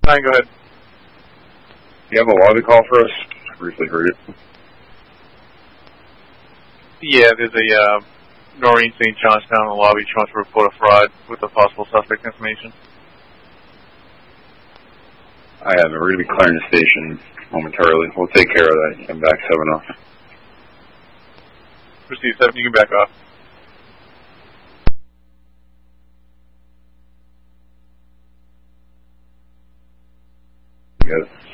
Fine, go ahead. You have a lobby call for us? I briefly heard it. Yeah, there's a Noreen St. Johnstown in the lobby trying to report a fraud with the possible suspect information. I have it. We're going to be clearing the station momentarily. We'll take care of that. I'm back 7 off. Proceed 7, you can back off. You got it.